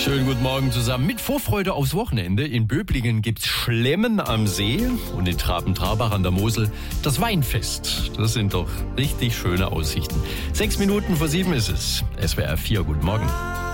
Schönen guten Morgen zusammen. Mit Vorfreude aufs Wochenende. In Böblingen gibt's Schlemmen am See und in Traben-Trarbach an der Mosel das Weinfest. Das sind doch richtig schöne Aussichten. 6 Minuten vor 7 ist es. SWR 4, guten Morgen.